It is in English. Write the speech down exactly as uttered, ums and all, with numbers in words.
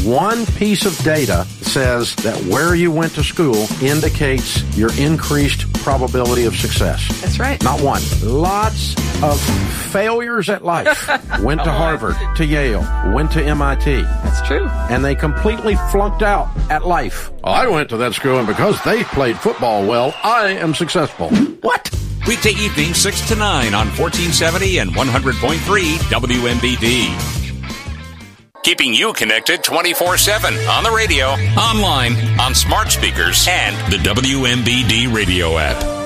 one piece of data says that where you went to school indicates your increased probability of success. That's right. Not one. Lots of failures at life. Went to Harvard, to Yale, went to M I T. That's true. And they completely flunked out at life. I went to that school, and because they played football well, I am successful. What? Weekday evening, six to nine on fourteen seventy and one hundred point three W M B D. Keeping you connected twenty-four seven on the radio, online, on smart speakers, and the W M B D radio app.